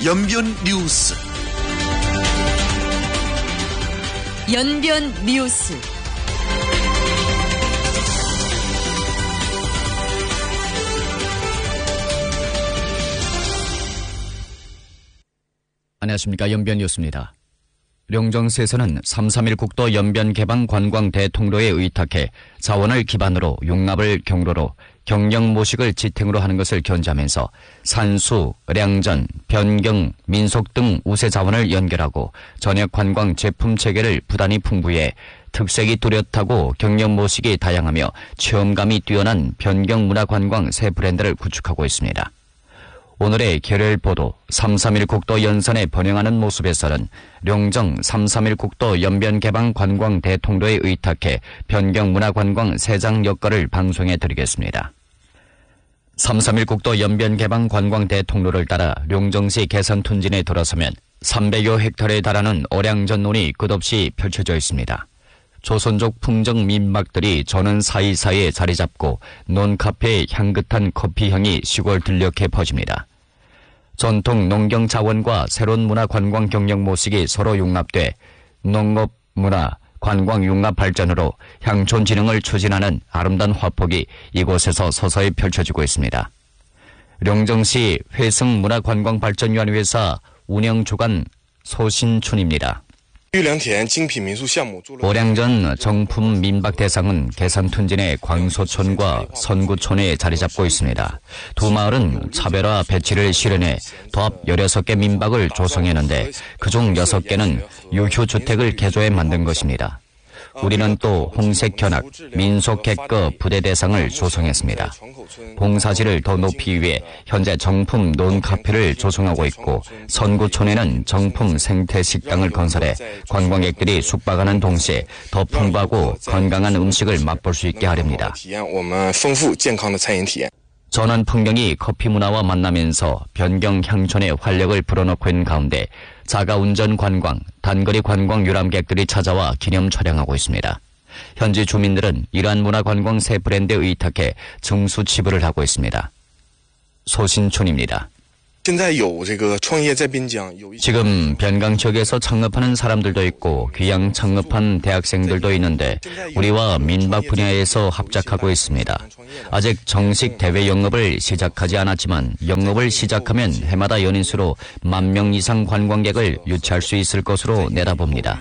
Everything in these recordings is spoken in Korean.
연변 뉴스. 연변 뉴스. 안녕하십니까. 연변 뉴스입니다. 룡정시에서는 3.3.1 국도 연변 개방 관광 대통로에 의탁해 자원을 기반으로 융합을 경로로 경영 모식을 지탱으로 하는 것을 견지하면서 산수, 량전, 변경, 민속 등 우세 자원을 연결하고 전역 관광 제품 체계를 부단히 풍부해 특색이 뚜렷하고 경영 모식이 다양하며 체험감이 뛰어난 변경 문화관광 새 브랜드를 구축하고 있습니다. 오늘의 결일 보도 3.3.1 국도 연선에 번영하는 모습에서는 룡정 3.3.1 국도 연변 개방 관광 대통로에 의탁해 변경 문화관광 세장 여과를 방송해 드리겠습니다. 3.3.1 국도 연변 개방 관광 대통로를 따라 룡정시 개선툰진에 들어서면 300여 헥타르에 달하는 어량전논이 끝없이 펼쳐져 있습니다. 조선족 풍정 민박들이 저는 사이사이에 자리 잡고 논카페의 향긋한 커피향이 시골 들녘에 퍼집니다. 전통 농경 자원과 새로운 문화 관광 경영 모식이 서로 융합돼 농업, 문화, 관광 융합 발전으로 향촌 진흥을 추진하는 아름다운 화폭이 이곳에서 서서히 펼쳐지고 있습니다. 룡정시 회승문화관광발전위원회사 운영주관 소신춘입니다. 오량전 정품 민박 대상은 개선툰진의 광소촌과 선구촌에 자리 잡고 있습니다. 두 마을은 차별화 배치를 실현해 도합 16개 민박을 조성했는데 그중 6개는 유휴주택을 개조해 만든 것입니다. 우리는 또 홍색 견학, 민속 객거 부대 대상을 조성했습니다. 봉사지를 더 높이기 위해 현재 정품 논카페를 조성하고 있고 선구촌에는 정품 생태 식당을 건설해 관광객들이 숙박하는 동시에 더 풍부하고 건강한 음식을 맛볼 수 있게 하렵니다. 전원 풍경이 커피 문화와 만나면서 변경 향촌의 활력을 불어넣고 있는 가운데 자가운전 관광, 단거리 관광 유람객들이 찾아와 기념 촬영하고 있습니다. 현지 주민들은 이러한 문화관광 새 브랜드에 의탁해 증수 지불을 하고 있습니다. 소신촌입니다. 지금 변강 지역에서 창업하는 사람들도 있고 귀양 창업한 대학생들도 있는데 우리와 민박 분야에서 합작하고 있습니다. 아직 정식 대외 영업을 시작하지 않았지만 영업을 시작하면 해마다 연인 수로 10,000명 이상 관광객을 유치할 수 있을 것으로 내다봅니다.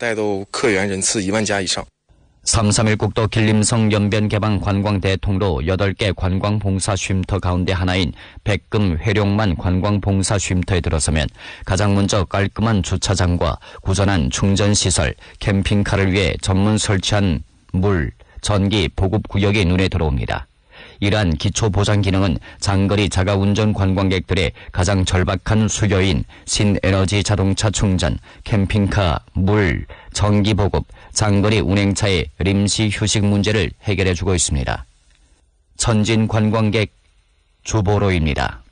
3.3.1 국도 길림성 연변 개방 관광 대통로 8개 관광 봉사 쉼터 가운데 하나인 백금 회룡만 관광 봉사 쉼터에 들어서면 가장 먼저 깔끔한 주차장과 구전한 충전시설, 캠핑카를 위해 전문 설치한 물, 전기, 보급 구역이 눈에 들어옵니다. 이러한 기초보장 기능은 장거리 자가운전 관광객들의 가장 절박한 수요인 신에너지 자동차 충전, 캠핑카, 물, 전기 보급, 장거리 운행차의臨時 휴식 문제를 해결해주고 있습니다. 천진 관광객 주보로입니다.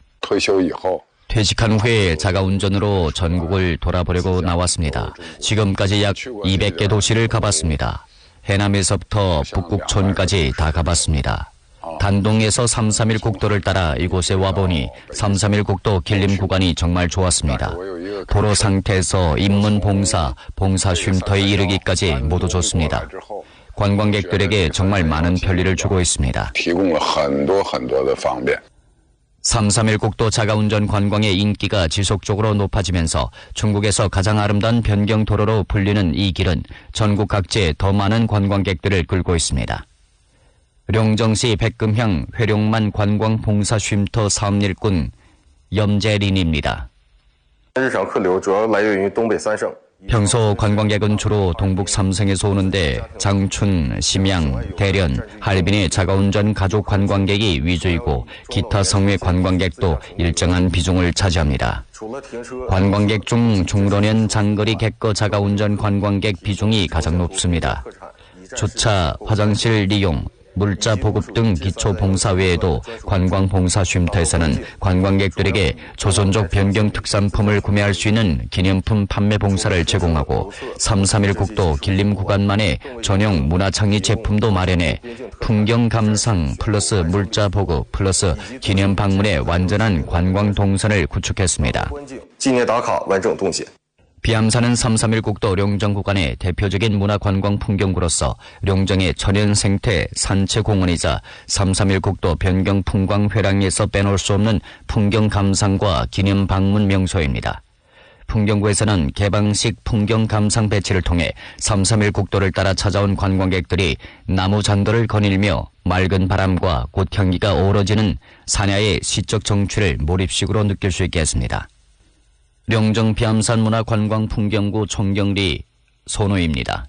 퇴직한 후에 자가운전으로 전국을 돌아보려고 나왔습니다. 지금까지 약 200개 도시를 가봤습니다. 해남에서부터 북극촌까지 다 가봤습니다. 단동에서 3.3.1 국도를 따라 이곳에 와보니 3.3.1 국도 길림 구간이 정말 좋았습니다. 도로 상태에서 인문 봉사, 봉사 쉼터에 이르기까지 모두 좋습니다. 관광객들에게 정말 많은 편리를 주고 있습니다. 3.3.1 국도 자가운전 관광의 인기가 지속적으로 높아지면서 중국에서 가장 아름다운 변경도로로 불리는 이 길은 전국 각지에 더 많은 관광객들을 끌고 있습니다. 룡정시 백금향 회룡만 관광 봉사 쉼터 사업일꾼 염재린입니다. 평소 관광객은 주로 동북 3성에서 오는데 장춘, 심양, 대련, 할빈의 자가운전 가족 관광객이 위주이고 기타 성의 관광객도 일정한 비중을 차지합니다. 관광객 중 중로년 장거리 객거 자가운전 관광객 비중이 가장 높습니다. 주차, 화장실 이용, 물자 보급 등 기초 봉사 외에도 관광봉사 쉼터에서는 관광객들에게 조선족 변경 특산품을 구매할 수 있는 기념품 판매 봉사를 제공하고 331 국도 길림 구간만의 전용 문화창의 제품도 마련해 풍경 감상 플러스 물자 보급 플러스 기념 방문의 완전한 관광 동선을 구축했습니다. 비암산은 331 국도 룡정 구간의 대표적인 문화관광 풍경구로서 룡정의 천연 생태 산채공원이자 331 국도 변경 풍광회랑에서 빼놓을 수 없는 풍경 감상과 기념 방문 명소입니다. 풍경구에서는 개방식 풍경 감상 배치를 통해 331 국도를 따라 찾아온 관광객들이 나무 잔도를 거닐며 맑은 바람과 꽃향기가 어우러지는 산야의 시적 정취를 몰입식으로 느낄 수 있게 했습니다. 룡정 비암산 문화관광 풍경구 총경리 손우입니다.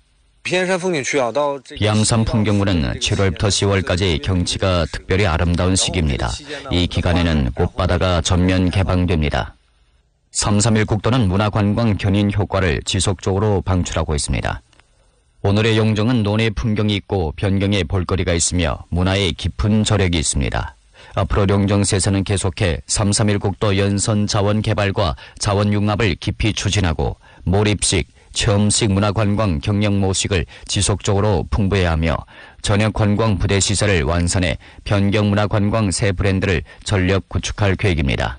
비암산 풍경구는 7월부터 10월까지 경치가 특별히 아름다운 시기입니다. 이 기간에는 꽃바다가 전면 개방됩니다. 331 국도는 문화관광 견인 효과를 지속적으로 방출하고 있습니다. 오늘의 용정은 논의 풍경이 있고 변경의 볼거리가 있으며 문화의 깊은 저력이 있습니다. 앞으로 룡정시에서는 계속해 331 국도 연선 자원 개발과 자원 융합을 깊이 추진하고 몰입식, 체험식 문화관광 경영 모식을 지속적으로 풍부해야 하며 전역 관광 부대 시설을 완선해 변경 문화관광 새 브랜드를 전력 구축할 계획입니다.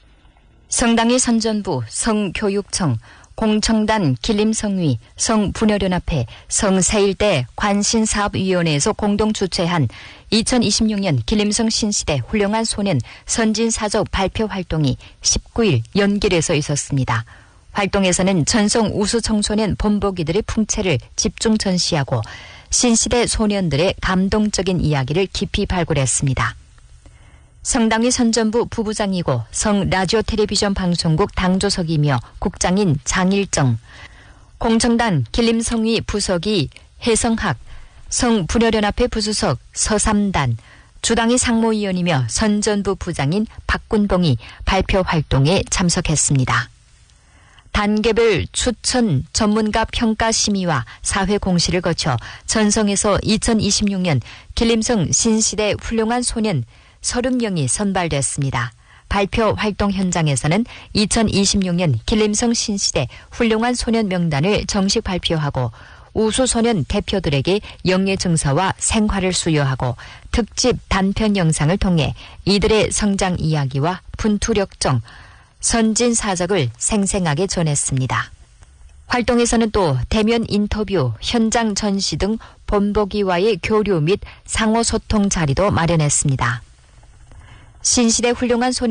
성당의 선전부, 성교육청, 공청단 길림성위, 성분여련합회, 성세일대 관신사업위원회에서 공동 주최한 2026년 길림성 신시대 훌륭한 소년 선진사적 발표 활동이 19일 연길에서 있었습니다. 활동에서는 전성 우수 청소년 본보기들의 풍채를 집중 전시하고 신시대 소년들의 감동적인 이야기를 깊이 발굴했습니다. 성당의 선전부 부부장이고 성라디오 텔레비전 방송국 당조석이며 국장인 장일정, 공청단 길림성위 부석이 혜성학, 성분여련합회 부수석 서삼단, 주당의 상무위원이며 선전부 부장인 박군봉이 발표 활동에 참석했습니다. 단계별 추천 전문가 평가 심의와 사회 공시를 거쳐 전성에서 2026년 길림성 신시대 훌륭한 소년 30명이 선발됐습니다. 발표 활동 현장에서는 2026년 길림성 신시대 훌륭한 소년 명단을 정식 발표하고 우수소년 대표들에게 영예증서와 생활을 수여하고 특집 단편 영상을 통해 이들의 성장 이야기와 분투력정, 선진사적을 생생하게 전했습니다. 활동에서는 또 대면 인터뷰, 현장 전시 등 본보기와의 교류 및 상호소통 자리도 마련했습니다. 신시대 훌륭한 소년